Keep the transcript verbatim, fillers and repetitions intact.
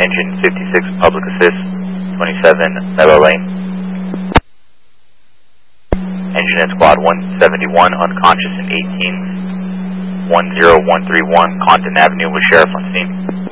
engine fifty-six, public assist, twenty-seven, Meadow Lane. Engine at squad one seventy-one, unconscious in eighteen, one zero one three one, Condon Avenue with sheriff on scene.